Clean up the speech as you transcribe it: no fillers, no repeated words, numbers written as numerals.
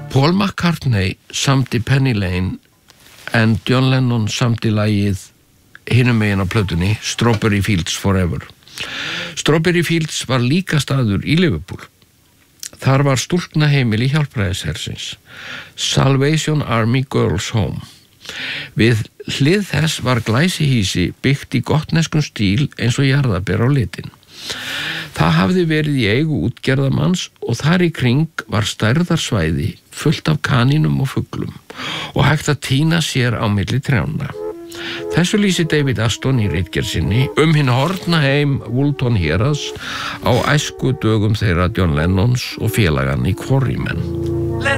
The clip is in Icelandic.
Paul McCartney samdi Penny Lane en John Lennon samdi lagið hinum megin á plötunni Strawberry Fields Forever. Strawberry Fields var líka staður í Liverpool. Þar var stúlknaheimili hjálpræðishersins, Salvation Army Girls Home. Við hlið þess var glæsihýsi byggt í gotneskum stíl eins og jarðaber á litin. Það hafði verið í eigu útgerðamanns og þar í kring var stærðarsvæði fullt af kanínum og fuglum og hægt að tína sér á milli trjánna. Þessu lýsi David Aston í ritgerð sinni hinn horfna heim Woolton héraðs á æsku dögum þeirra John Lennons og félagann í Quarrymen.